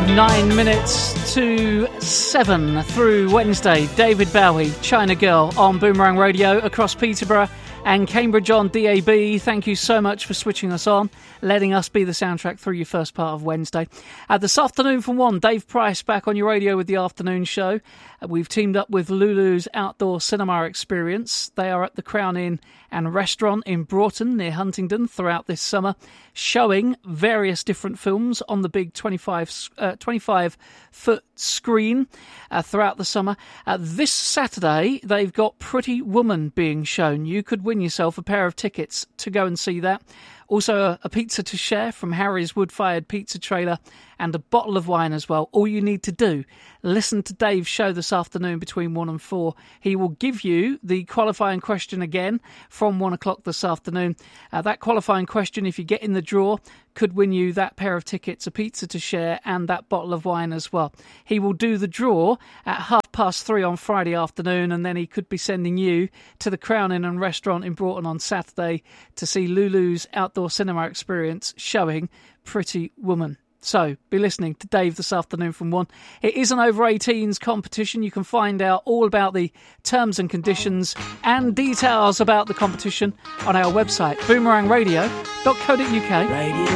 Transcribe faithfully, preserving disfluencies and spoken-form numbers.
Nine minutes to seven through Wednesday. David Bowie, China Girl on Boomerang Radio across Peterborough and Cambridge on D A B. Thank you so much for switching us on, letting us be the soundtrack through your first part of Wednesday. Uh, this afternoon from one, Dave Price back on your radio with the afternoon show. Uh, we've teamed up with Lulu's Outdoor Cinema Experience. They are at the Crown Inn and Restaurant in Broughton near Huntingdon throughout this summer, showing various different films on the big twenty-five foot screen uh, throughout the summer. Uh, this Saturday, they've got Pretty Woman being shown. You could win yourself a pair of tickets to go and see that. Also, a, a pizza to share from Harry's Wood-Fired Pizza Trailer and a bottle of wine as well. All you need to do, listen to Dave's show this afternoon between one and four. He will give you the qualifying question again from one o'clock this afternoon. Uh, that qualifying question, if you get in the draw, could win you that pair of tickets, a pizza to share and that bottle of wine as well. He will do the draw at half past three on Friday afternoon, and then he could be sending you to the Crown Inn and Restaurant in Broughton on Saturday to see Lulu's Outdoor Cinema Experience showing Pretty Woman. So, be listening to Dave this afternoon from one. It is an over eighteens competition. You can find out all about the terms and conditions and details about the competition on our website, boomerang radio dot co dot uk. Radio.